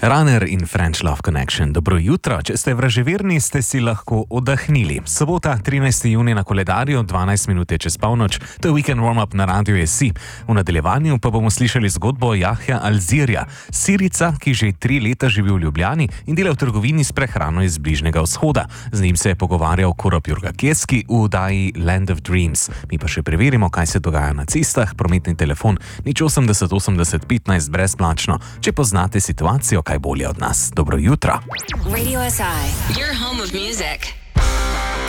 Runner in French Love Connection. Dobro jutro, če ste vraževerni, ste si lahko oddahnili. Sobota, 13. junij na koledarju, 12 minut je čez polnoč, to je Weekend Warm-up na Radiu SI. V nadaljevanju pa bomo slišali zgodbo Jahja Alzirja, Sirica, ki že 3 leta živi v Ljubljani in dela v trgovini s prehrano iz Bližnjega vzhoda. Z njim se je pogovarjal Korab Jurgakeski v oddaji Land of Dreams. Mi pa še preverimo, kaj se dogaja na cestah. Prometni telefon 080 80 15 brezplačno, če poznate situacijo kaj bolje od nas. Dobro jutro. Radio SI, your home of music.